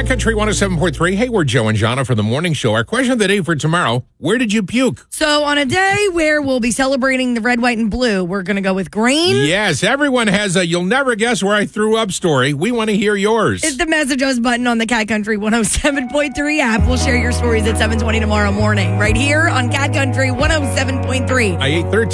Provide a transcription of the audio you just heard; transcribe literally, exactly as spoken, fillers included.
Cat Country one oh seven point three. Hey, we're Joe and Jonna for the morning show. Our question of the day for tomorrow, where did you puke? So on a day where we'll be celebrating the red, white, and blue, we're going to go with green. Yes, everyone has a you'll never guess where I threw up story. We want to hear yours. Hit the message us button on the Cat Country one oh seven point three app. We'll share your stories at seven twenty tomorrow morning right here on Cat Country one oh seven point three. I ate thirteen